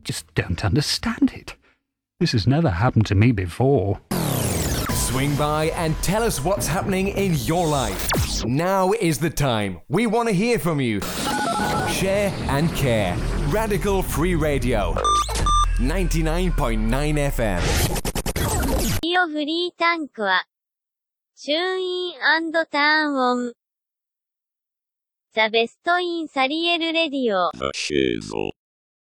just don't understand it. This has never happened to me before. Swing by and tell us what's happening in your life. Now is the time. We want to hear from you. Share and care. Radical Free Radio. 99.9 FM。 レディオフリータンクは、チューイン&ターンオン。ザ・ベストインサリエルレディオ。 The Shizzle